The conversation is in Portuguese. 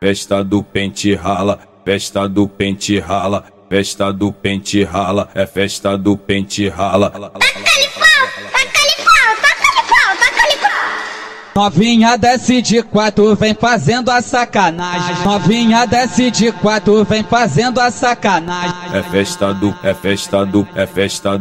festa do pente rala, festa do pente rala, festa do pente rala, é festa do pente rala. Taca-lhe pau, taca-lhe pau, taca-lhe pau, taca-lhe pau. Novinha desce de quatro, vem fazendo a sacanagem. Novinha desce de quatro, vem fazendo a sacanagem. É festa do, é festa do, é festa do.